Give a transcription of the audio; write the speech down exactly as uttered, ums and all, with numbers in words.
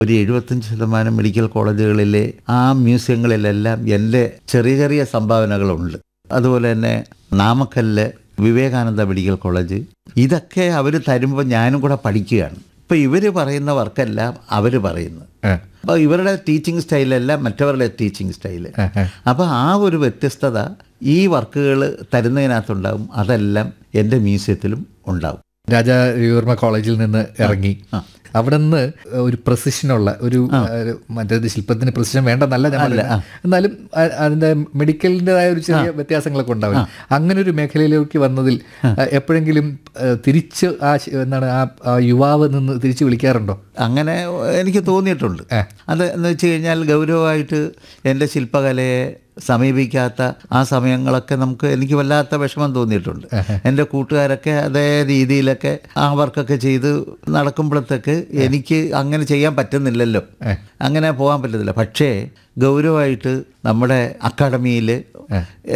ഒരു എഴുപത്തഞ്ച് ശതമാനം മെഡിക്കൽ കോളേജുകളിലെ ആ മ്യൂസിയങ്ങളിലെല്ലാം എൻ്റെ ചെറിയ ചെറിയ സംഭാവനകളുണ്ട്. അതുപോലെ തന്നെ നാമക്കല്ല് വിവേകാനന്ദ മെഡിക്കൽ കോളേജ്, ഇതൊക്കെ അവർ തരുമ്പോൾ ഞാനും കൂടെ പഠിക്കുകയാണ്. ഇപ്പോൾ ഇവർ പറയുന്ന വർക്കെല്ലാം അവർ പറയുന്നു. അപ്പോൾ ഇവരുടെ ടീച്ചിങ് സ്റ്റൈലല്ല മറ്റവരുടെ ടീച്ചിങ് സ്റ്റൈല്. അപ്പോൾ ആ ഒരു വ്യത്യസ്തത ഈ വർക്കുകൾ തരുന്നതിനകത്തുണ്ടാകും. അതെല്ലാം എൻ്റെ മ്യൂസിയത്തിലും ഉണ്ടാവും. രാജാ രവിവർമ്മ കോളേജിൽ നിന്ന് ഇറങ്ങി അവിടെ നിന്ന് ഒരു പ്രസിഷനുള്ള ഒരു മറ്റേത് ശില്പത്തിന് പ്രസിഷൻ വേണ്ടെന്നല്ല ഞാൻ പറയുന്നത്, എന്നാലും അതിൻ്റെ മെഡിക്കലിൻ്റെതായ ഒരു ചെറിയ വ്യത്യാസങ്ങളൊക്കെ ഉണ്ടാവും. അങ്ങനെ ഒരു മേഖലയിലേക്ക് വന്നതിൽ എപ്പോഴെങ്കിലും തിരിച്ച് ആ എന്താണ് ആ യുവാവ് നിന്ന് തിരിച്ച് വിളിക്കാറുണ്ടോ? അങ്ങനെ എനിക്ക് തോന്നിയിട്ടുണ്ട്. അത് എന്ന് വെച്ച് കഴിഞ്ഞാൽ ഗൗരവമായിട്ട് എൻ്റെ ശില്പകലയെ സമീപിക്കാത്ത ആ സമയങ്ങളൊക്കെ നമുക്ക് എനിക്ക് വല്ലാത്ത വിഷമം തോന്നിയിട്ടുണ്ട്. എൻ്റെ കൂട്ടുകാരൊക്കെ അതേ രീതിയിലൊക്കെ ആ വർക്കൊക്കെ ചെയ്ത് നടക്കുമ്പോഴത്തേക്ക് എനിക്ക് അങ്ങനെ ചെയ്യാൻ പറ്റുന്നില്ലല്ലോ, അങ്ങനെ പോകാൻ പറ്റുന്നില്ല. പക്ഷേ ഗൗരവമായിട്ട് നമ്മുടെ അക്കാഡമിയിൽ